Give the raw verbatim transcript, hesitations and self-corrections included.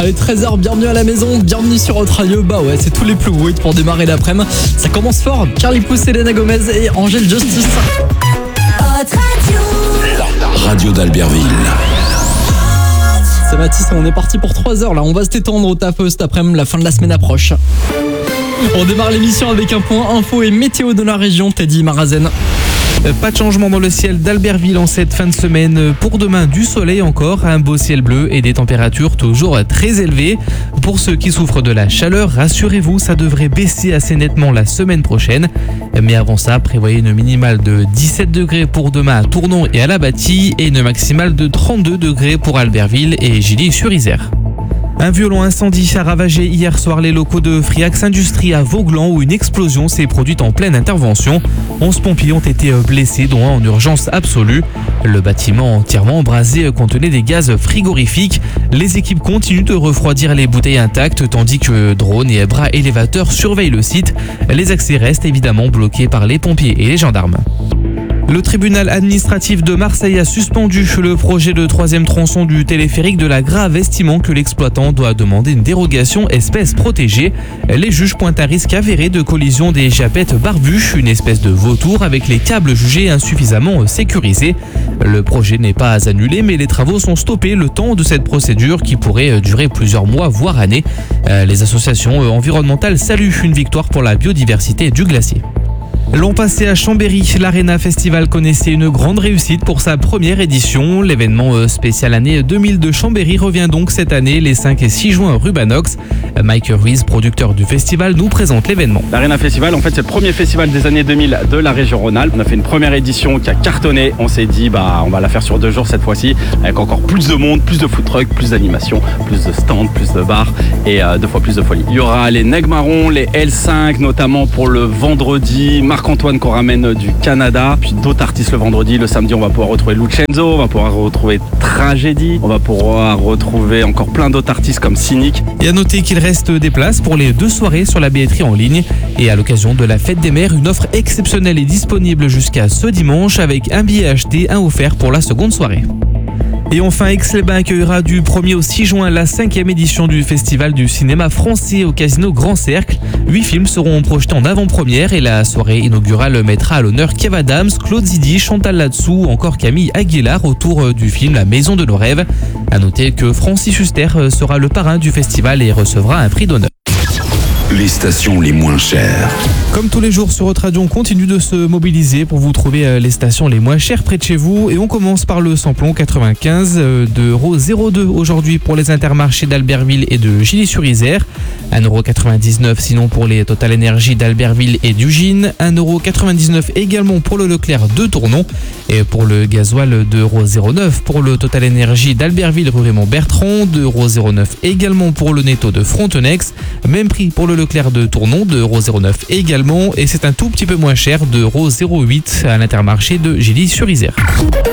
Allez, treize heures, bienvenue à la maison, bienvenue sur votre radio. Bah ouais, c'est tous les plus gros hits pour démarrer l'après-midi. Ça commence fort, Carly Puth, Selena Gomez et Angèle Justice. La radio d'Albertville. C'est Mathis, on est parti pour trois heures là. On va se détendre au taf cet après-midi, la fin de la semaine approche. On démarre l'émission avec un point info et météo de la région, Teddy Marazen. Pas de changement dans le ciel d'Albertville en cette fin de semaine. Pour demain, du soleil encore, un beau ciel bleu et des températures toujours très élevées. Pour ceux qui souffrent de la chaleur, rassurez-vous, ça devrait baisser assez nettement la semaine prochaine. Mais avant ça, prévoyez une minimale de dix-sept degrés pour demain à Tournon et à la Bâtie et une maximale de trente-deux degrés pour Albertville et Gilly-sur-Isère. Un violent incendie a ravagé hier soir les locaux de Friax Industrie à Vauglan où une explosion s'est produite en pleine intervention. onze pompiers ont été blessés, dont un en urgence absolue. Le bâtiment entièrement embrasé contenait des gaz frigorifiques. Les équipes continuent de refroidir les bouteilles intactes tandis que drones et bras élévateurs surveillent le site. Les accès restent évidemment bloqués par les pompiers et les gendarmes. Le tribunal administratif de Marseille a suspendu le projet de troisième tronçon du téléphérique de la Grave, estimant que l'exploitant doit demander une dérogation espèce protégée. Les juges pointent un risque avéré de collision des japettes barbues, une espèce de vautour avec les câbles jugés insuffisamment sécurisés. Le projet n'est pas annulé, mais les travaux sont stoppés le temps de cette procédure qui pourrait durer plusieurs mois, voire années. Les associations environnementales saluent une victoire pour la biodiversité du glacier. L'an passé à Chambéry, l'Arena Festival connaissait une grande réussite pour sa première édition. L'événement spécial année deux mille de Chambéry revient donc cette année les cinq et six juin rue Banox. Mike Ruiz, producteur du festival, nous présente l'événement. L'Arena Festival, en fait, c'est le premier festival des années deux mille de la région Rhône-Alpes. On a fait une première édition qui a cartonné. On s'est dit, bah, on va la faire sur deux jours cette fois-ci, avec encore plus de monde, plus de food trucks, plus d'animation, plus de stands, plus de bars et euh, deux fois plus de folie. Il y aura les Nègres Marrons, les L cinq, notamment pour le vendredi. Marc-Antoine qu'on ramène du Canada, puis d'autres artistes le vendredi. Le samedi, on va pouvoir retrouver Lucenzo, on va pouvoir retrouver Tragédie, on va pouvoir retrouver encore plein d'autres artistes comme Cynic. Et à noter qu'il reste des places pour les deux soirées sur la billetterie en ligne. Et à l'occasion de la fête des mères, une offre exceptionnelle est disponible jusqu'à ce dimanche avec un billet acheté, un offert pour la seconde soirée. Et enfin, Aix-les-Bains accueillera du premier au six juin la cinquième édition du Festival du cinéma français au Casino Grand Cercle. Huit films seront projetés en avant-première et la soirée inaugurale mettra à l'honneur Kev Adams, Claude Zidi, Chantal Latsou ou encore Camille Aguilar autour du film La Maison de nos rêves. À noter que Francis Huster sera le parrain du festival et recevra un prix d'honneur. Les stations les moins chères. Comme tous les jours sur votre radio, on continue de se mobiliser pour vous trouver les stations les moins chères près de chez vous. Et on commence par le samplon quatre-vingt-quinze d'euros zéro deux aujourd'hui pour les intermarchés d'Albertville et de Gilly-sur-Isère. un euro quatre-vingt-dix-neuf sinon pour les Total Energy d'Albertville et d'Ugine. un euro quatre-vingt-dix-neuf également pour le Leclerc de Tournon. Et pour le gasoil, deux euros zéro neuf pour le Total Energy d'Albertville rue Raymond Bertrand. deux euros zéro neuf également pour le Netto de Frontenex. Même prix pour le Leclerc de Tournon, deux euros zéro neuf également. Et c'est un tout petit peu moins cher, deux euros zéro huit à l'Intermarché de Gilly-sur-Isère.